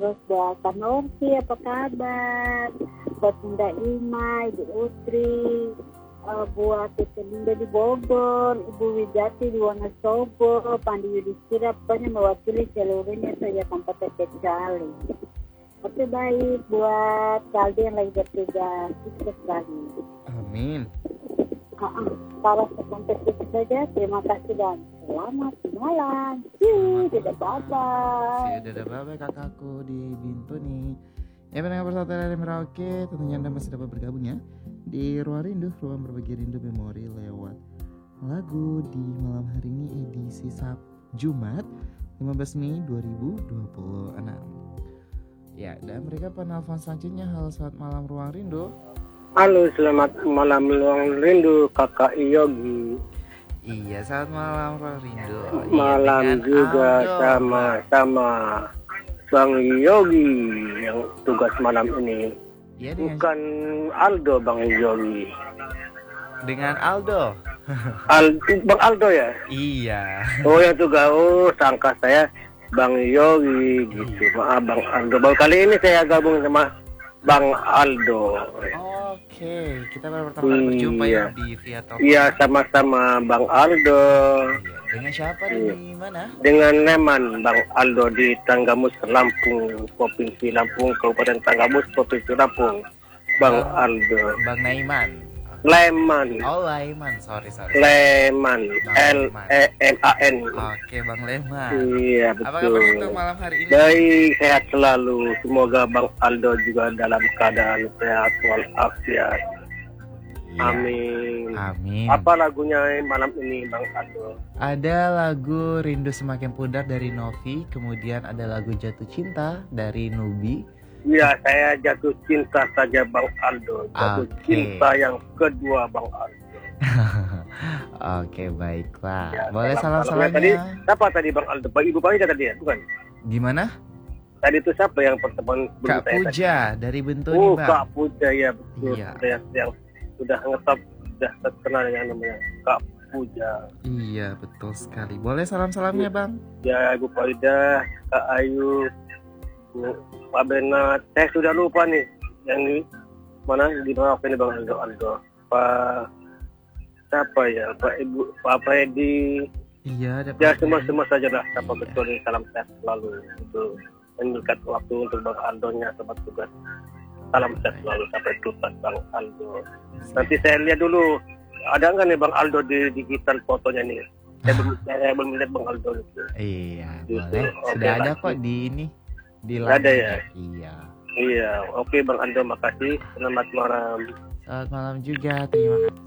terus buat Kak Norsi, apa kabar? Buat Bunda Ima, Ibu Utri, buat Tete Linda di Bogor, Ibu Widati di Wonosobo, Pandi Yudhistira, pokoknya mewakili seluruhnya saja Kabupaten Kecali. Oke, baik, buat Kaldi yang lagi bertugas, sukses lagi. Amin. Para sampai situ saja, terima kasih dan selamat malam. Dadah bye-bye. Dadah bye-bye kakakku di Bintuni. Ya, pendengar bersatu dari Merauke, tentunya Anda masih dapat bergabung ya di Ruang Rindu, ruang berbagi rindu memori lewat lagu di malam hari ini edisi Jumat 15 Mei 2026. Ya, dan mereka penelpon selanjutnya. Halo, selamat malam Ruang Rindu. Halo, selamat malam Ruang Rindu, Kakak Yogi. Iya, selamat malam Ruang Rindu. Malam iya, juga Aldo. sama Bang Yogi yang tugas malam ini. Iya, dengan Bukan Aldo, Bang Yogi. dengan Aldo. Bang Aldo ya? Iya. Oh ya tugas, sangka saya Bang Yogi gitu. Maaf Bang Aldo. Baru kali ini saya gabung sama Bang Aldo. Oke, kita baru pertama kali berjumpa ya di via telepon. Iya, sama-sama Bang Aldo. Iya. Dengan siapa dan di mana? Dengan Leman Bang Aldo di Tanggamus, Lampung, Provinsi Lampung, Kabupaten Tanggamus, Provinsi Lampung. Bang Aldo. Bang Naiman. Leman. Oh, Laiman, sorry. Leman. Leman. Oke, Bang Leman. Iya, Apa kabar betul. untuk malam hari ini? Baik, sehat selalu. Semoga Bang Aldo juga dalam keadaan sehat walafiat. Iya. Amin. Amin. Apa lagunya malam ini Bang Aldo? Ada lagu Rindu Semakin Pudar dari Novi, kemudian ada lagu Jatuh Cinta dari Nubi. Iya, saya jatuh cinta saja Bang Aldo. Jatuh Oke. cinta yang kedua Bang Aldo. Oke, baiklah. Ya, Boleh salam-salamnya salam-salamnya. tadi. Siapa tadi Bang Aldo? Ibu Pahida tadi ya? Bukan? Gimana? Tadi itu siapa yang pertemuan Kak saya tadi? Puja dari Bentuni, Oh, Bang. Kak Puja ya betul. Iya. Yang sudah ngetop, sudah terkenal yang namanya Kak Puja. Iya, betul sekali. Boleh salam-salamnya, Bang? Ya, Ibu Pahida, Kak Ayu, Pak Benat. Saya sudah lupa nih yang di mana di Merauke ini Bang Aldo. Pak siapa ya? Pak Ibu, Pak Edi. Iya, ada Ya, Pak. semua saja lah. Siapa Iya. betul ini salam sehat selalu untuk menyingkat waktu untuk Bang Aldonya sobat tugas. Salam sehat selalu sampai tuntas Bang Aldo. Nanti saya lihat dulu ada nggak nih Bang Aldo di digital fotonya nih. Saya belum lihat Bang Aldo itu. Iya, Gitu. boleh. Oke, Sudah ada lanjut. kok di ini. Di Ada layar. ya? Iya. Iya, oke Bang Aldo, makasih. Selamat malam. Selamat malam juga. Terima kasih.